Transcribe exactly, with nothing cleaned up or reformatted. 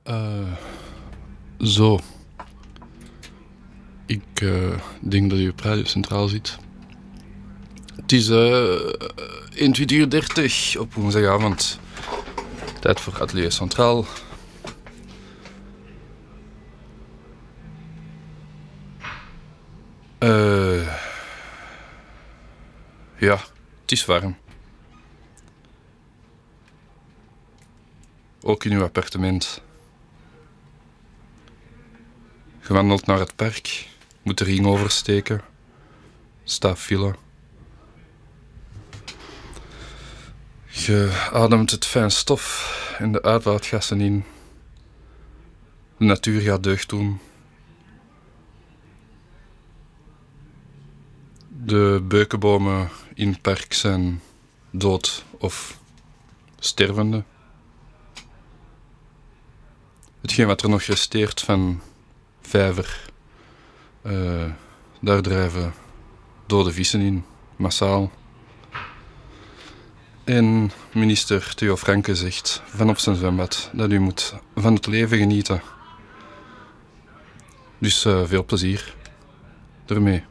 Uh, zo. Ik uh, denk dat u op Radio Centraal zit. Het is uh, eenentwintig uur dertig op woensdagavond. Tijd voor Atelier Centraal. Uh, ja, het is warm. Ook in uw appartement. Gewandeld naar het park. Moet de ring oversteken. Staat file. Je ademt het fijn stof en de uitlaatgassen in. De natuur gaat deugd doen. De beukenbomen in het park zijn dood of stervende. Hetgeen wat er nog resteert van vijver, uh, daar drijven dode vissen in, massaal. En minister Theo Franke zegt van op zijn zwembad dat u moet van het leven genieten. Dus uh, veel plezier ermee.